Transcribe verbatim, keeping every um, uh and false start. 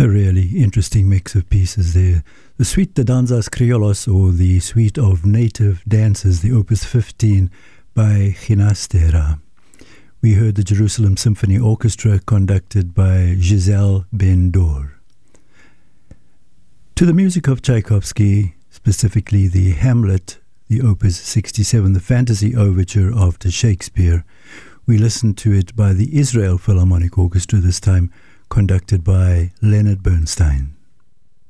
A really interesting mix of pieces there. The Suite de Danzas Criollos, or the Suite of Native Dances, the Opus fifteen by Ginastera. We heard the Jerusalem Symphony Orchestra conducted by Giselle Ben-Dor. To the music of Tchaikovsky, specifically the Hamlet, the Opus sixty-seven, the Fantasy Overture after Shakespeare, we listened to it by the Israel Philharmonic Orchestra, this time conducted by Leonard Bernstein.